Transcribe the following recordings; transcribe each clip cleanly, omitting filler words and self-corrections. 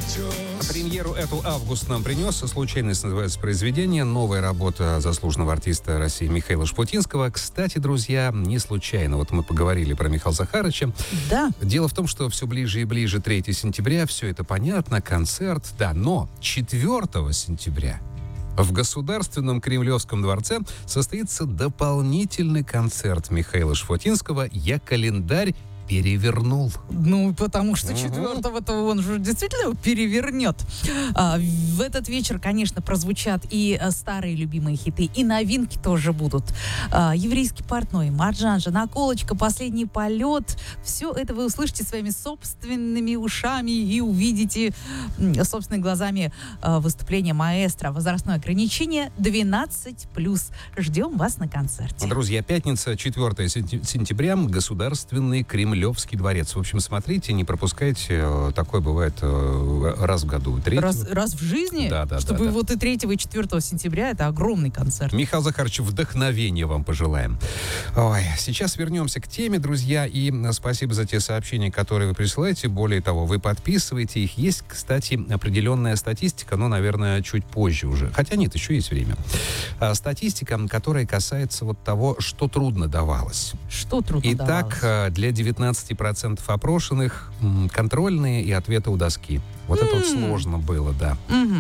Премьеру эту август нам принес. «Случайность» называется произведение. Новая работа заслуженного артиста России Михаила Шпутинского. Кстати, друзья, не случайно. Вот мы поговорили про Михаила Захаровича. Да. Дело в том, что все ближе и ближе 3 сентября. Все это понятно, концерт. Да, но 4 сентября в Государственном Кремлевском дворце состоится дополнительный концерт Михаила Шпутинского. Я календарь перевернул. Ну, потому что 4-го он же действительно перевернет. В этот вечер, конечно, прозвучат и старые любимые хиты, и новинки тоже будут. «Еврейский портной», «Марджанжа», «Наколочка», «Последний полет». Все это вы услышите своими собственными ушами и увидите собственными глазами выступление маэстро. Возрастное ограничение 12+. Ждем вас на концерте. Друзья, пятница, 4 сентября, Государственный Кремлевский дворец. В общем, смотрите, не пропускайте. Такое бывает раз в году. Раз в жизни? Да. Чтобы вот и 3 и 4 сентября это огромный концерт. Михаил Захарович, вдохновения вам пожелаем. Ой, сейчас вернемся к теме, друзья, и спасибо за те сообщения, которые вы присылаете. Более того, вы подписываете их. Есть, кстати, определенная статистика, но, наверное, чуть позже уже. Хотя нет, еще есть время. Статистика, которая касается вот того, что трудно давалось. Что трудно давалось? Итак, для 19% опрошенных контрольные и ответы у доски. Вот это вот сложно было, да.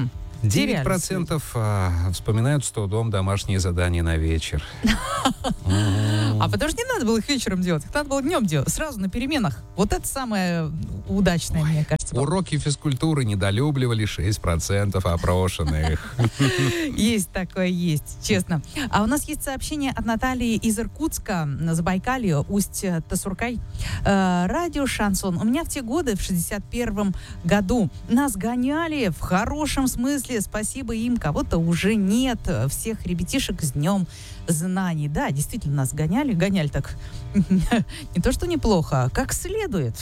9% вспоминают с трудом домашние задания на вечер. А потому что не надо было их вечером делать, их надо было днем делать, сразу на переменах. Вот это самое удачное, мне кажется. Уроки физкультуры недолюбливали 6% опрошенных. Есть такое, есть, честно. А у нас есть сообщение от Натальи из Иркутска, Забайкалье, Усть-Тасуркай. Радио «Шансон». У меня в те годы, в 61-м году, нас гоняли в хорошем смысле. Спасибо им, кого-то уже нет. Всех ребятишек с Днем знаний. Да, действительно, нас гоняли так не то что неплохо, а как следует.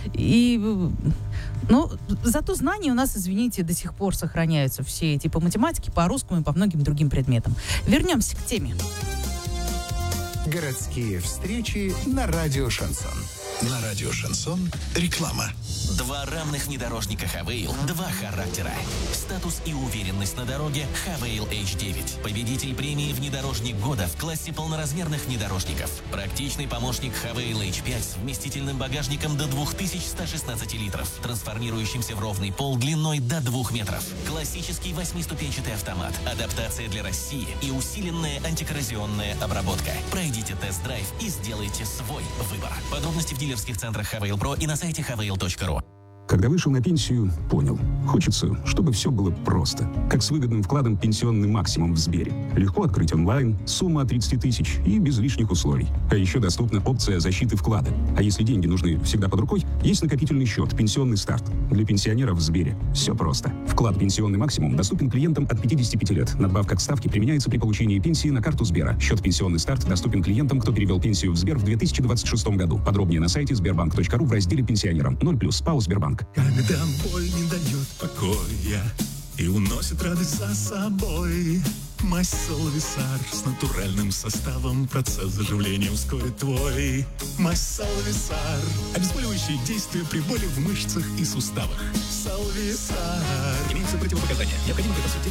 Но зато знания у нас, извините, до сих пор сохраняются все эти по математике, по русскому и по многим другим предметам. Вернемся к теме. Городские встречи на радио «Шансон». На радио «Шансон» реклама. 2 равных внедорожника Хавейл, 2 характера. Статус и уверенность на дороге Хавейл H9. Победитель премии «Внедорожник года» в классе полноразмерных внедорожников. Практичный помощник Хавейл H5 с вместительным багажником до 2116 литров, трансформирующимся в ровный пол длиной до 2 метров. Классический 8-ступенчатый автомат, адаптация для России и усиленная антикоррозионная обработка. Пройдите тест-драйв и сделайте свой выбор. Подробности в дилерских центрах Хавейл Про и на сайте havail.ru. Когда вышел на пенсию, понял. Хочется, чтобы все было просто. Как с выгодным вкладом «Пенсионный максимум» в Сбере. Легко открыть онлайн, сумма от 30 тысяч и без лишних условий. А еще доступна опция защиты вклада. А если деньги нужны всегда под рукой, есть накопительный счет «Пенсионный старт». Для пенсионеров в Сбере все просто. Вклад «Пенсионный максимум» доступен клиентам от 55 лет. Надбавка к ставке применяется при получении пенсии на карту Сбера. Счет «Пенсионный старт» доступен клиентам, кто перевел пенсию в Сбер в 2026 году. Подробнее на сайте sberbank.ru в разделе «Пенсионерам». 0+, ПАО «Сбербанк». Когда боль не дает покоя и уносит радость за собой, мазь Салвисар с натуральным составом процесс заживления ускорит твой. Мазь Салвисар. Обезболивающие действия при боли в мышцах и суставах. Салвисар. Имеются противопоказания. Необходимо при консультировании